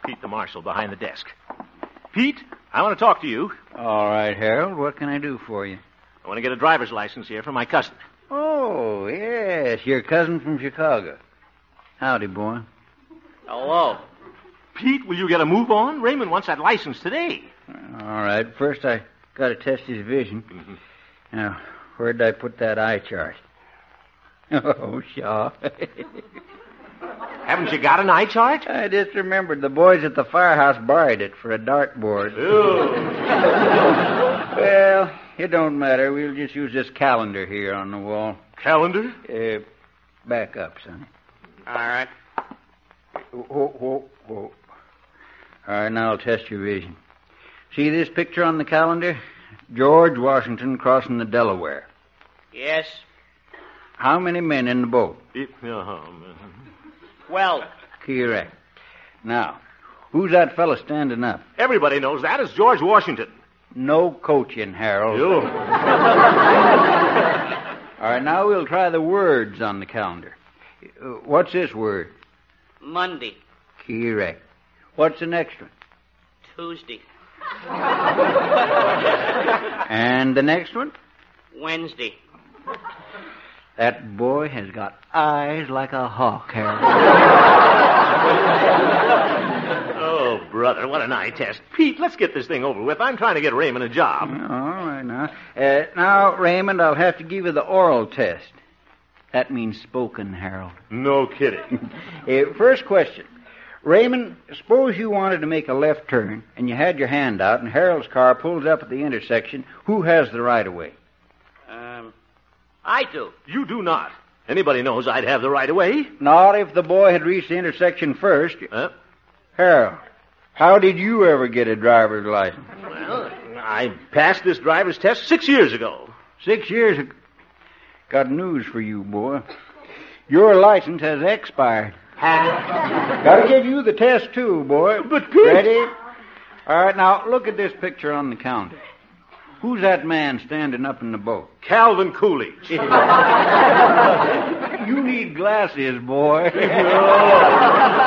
Pete the marshal behind the desk. Pete, I want to talk to you. All right, Harold. What can I do for you? I want to get a driver's license here for my cousin. Oh, yes. Your cousin from Chicago. Howdy, boy. Hello. Pete, will you get a move on? Raymond wants that license today. All right. First, I got to test his vision. Mm-hmm. Now, where did I put that eye chart? Oh, Shaw. Haven't you got an eye chart? I just remembered the boys at the firehouse borrowed it for a dartboard. Well, it don't matter. We'll just use this calendar here on the wall. Calendar? Back up, sonny. All right. Whoa. All right, now I'll test your vision. See this picture on the calendar? George Washington crossing the Delaware. Yes. How many men in the boat? 12. Correct. Now, who's that fella standing up? Everybody knows that. It's George Washington. No coaching, Harold. You. All right, now we'll try the words on the calendar. What's this word? Monday. Correct. What's the next one? Tuesday. And the next one? Wednesday. That boy has got eyes like a hawk, Harold. Oh, brother, what an eye test. Pete, let's get this thing over with. I'm trying to get Raymond a job. All right, now. Now, Raymond, I'll have to give you the oral test. That means spoken, Harold. No kidding. First question. Raymond, suppose you wanted to make a left turn, and you had your hand out, and Harold's car pulls up at the intersection. Who has the right-of-way? I do. You do not. Anybody knows I'd have the right of way. Not if the boy had reached the intersection first. Harold, how did you ever get a driver's license? Well, I passed this driver's test 6 years ago. 6 years ago? Got news for you, boy. Your license has expired. Got to give you the test, too, boy. But, Pete... Ready? All right, now, look at this picture on the calendar. Who's that man standing up in the boat? Calvin Coolidge. You need glasses, boy.